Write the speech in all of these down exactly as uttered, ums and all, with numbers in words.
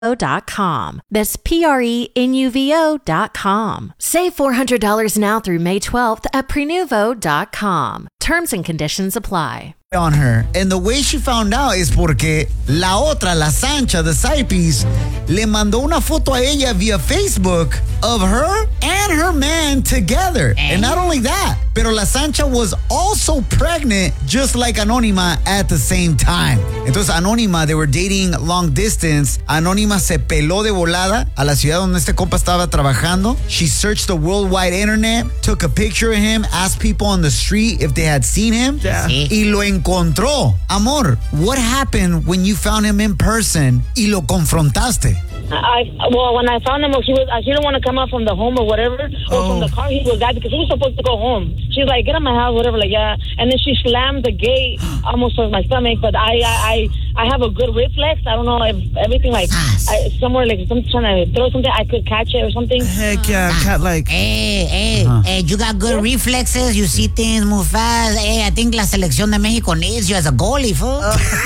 dot com. That's P R E N U V O dot com. Save four hundred dollars now through May twelfth at Prenuvo dot com. Terms and conditions apply. On her. And the way she found out is porque la otra, la Sancha, the side piece, le mandó una foto a ella via Facebook of her and her man together. And not only that, pero la Sancha was also pregnant just like Anónima at the same time. Entonces Anónima, they were dating long distance. Anónima se peló de volada a la ciudad donde este compa estaba trabajando. She searched the worldwide internet, took a picture of him, asked people on the street if they had seen him. Yeah. Y lo encontró. Amor, what happened when you found him in person y lo confrontaste? I well, when I found him, he was. She didn't want to come out from the home or whatever, or Oh. from the car he was at because he was supposed to go home. She's like, "Get out of my house, whatever." Like, yeah, and then she slammed the gate almost towards my stomach. But I, I, I, I have a good reflex. I don't know if everything like I, somewhere like something trying to throw something, I could catch it or something. Heck yeah, cat like. Hey, hey, hey, you got good reflexes. You see things move fast. Hey, I think la selección de México needs you as a goalie, fool.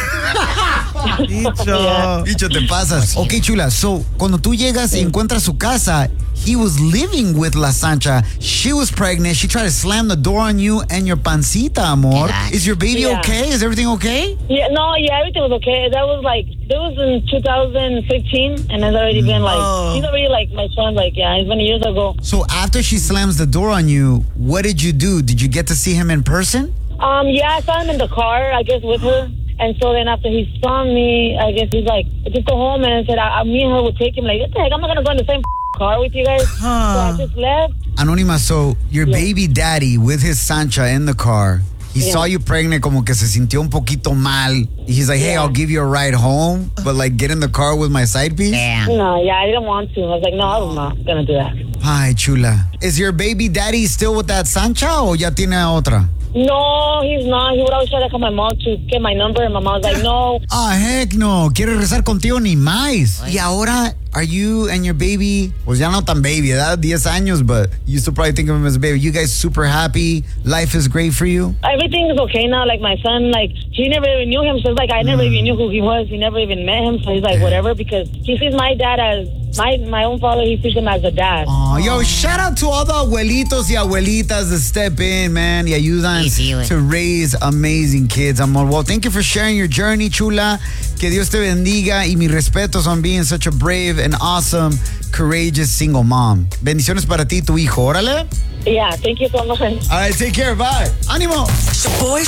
Bicho. Bicho, te pasas. Ok, chula. So, cuando tú llegas y encuentras su casa, he was living with La Sancha. She was pregnant. She tried to slam the door on you and your pancita, amor. Relax. Is your baby Yeah. okay? Is everything okay? Yeah, no, yeah, everything was okay. That was like that was in two thousand fifteen, and it's already been like Oh. he's already like my son. Like, yeah, it's been years ago. So, after she slams the door on you, what did you do? Did you get to see him in person? Um, yeah, I saw him in the car, I guess, with her. And so then after he saw me, I guess he's like, just go home. And I said, I, I, me and her would take him. Like, what the heck? I'm not going to go in the same car with you guys. So I just left. Anónima, so your Yeah. baby daddy with his Sancha in the car, he Yeah. saw you pregnant, como que se sintió un poquito mal. He's like, hey, Yeah. I'll give you a ride home, but like get in the car with my side piece? Damn. No, yeah, I didn't want to. I was like, no, I was not going to do that. Ay, chula. Is your baby daddy still with that Sancha o ya tiene a otra? No, he's not. He would always try to call my mom to get my number. And my mom was like, no. Ah, heck no. Quiere rezar contigo ni más. Y ahora, are you and your baby, pues ya no tan baby, ¿verdad? ten años, but you still probably think of him as a baby. You guys super happy? Life is great for you? Everything is okay now. Like, my son, like, he never even knew him. So it's like, I never even knew who he was. He never even met him. So he's like, whatever, because he sees my dad as, my my own father, he sees him as a dad. Oh, yo, shout out to all the abuelitos y abuelitas that step in, man, y ayudan Sí, sí, güey. to raise amazing kids, amor. Well, thank you for sharing your journey, chula. Que Dios te bendiga y mis respetos on being such a brave and awesome, courageous single mom. Bendiciones para ti y tu hijo. Órale. Yeah, thank you so much. All right, take care. Bye. Ánimo. Boy